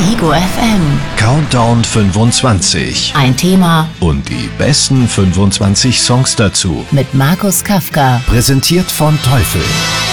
Ego FM. Countdown 25. Ein Thema Und die besten 25 Songs dazu. mit Markus Kafka. Präsentiert von Teufel.